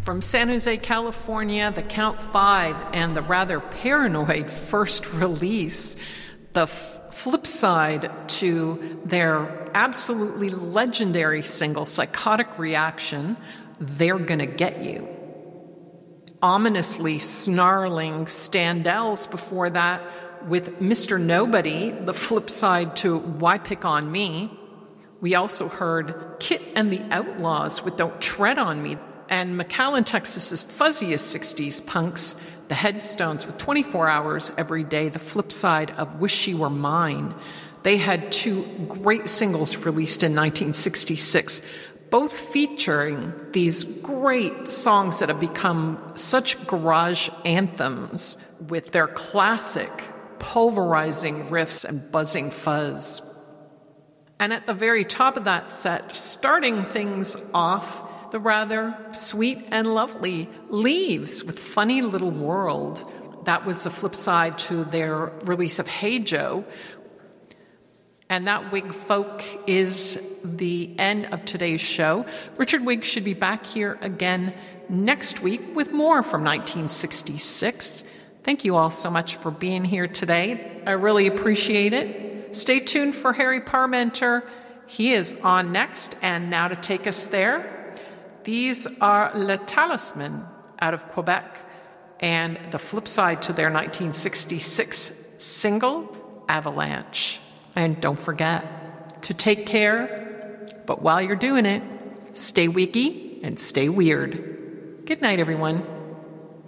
From San Jose, California, the Count 5 and the rather paranoid first release, the flip side to their absolutely legendary single, Psychotic Reaction, They're Gonna Get You. Ominously snarling standells before that with Mr. Nobody, the flip side to Why Pick on Me. We also heard Kit and the Outlaws with Don't Tread on Me, and McAllen, Texas's fuzziest 60s punks, the Headstones with 24 Hours Every Day, the flip side of Wish She Were Mine. They had two great singles released in 1966, both featuring these great songs that have become such garage anthems with their classic pulverizing riffs and buzzing fuzz. And at the very top of that set, starting things off, the rather sweet and lovely Leaves with Funny Little World. That was the flip side to their release of Hey Joe. And that, Wig folk, is the end of today's show. Richard Wig should be back here again next week with more from 1966. Thank you all so much for being here today. I really appreciate it. Stay tuned for Harry Parmenter. He is on next, and now to take us there, these are Le Talisman out of Quebec and the flip side to their 1966 single, Avalanche. And don't forget to take care, but while you're doing it, stay wiggy and stay weird. Good night, everyone.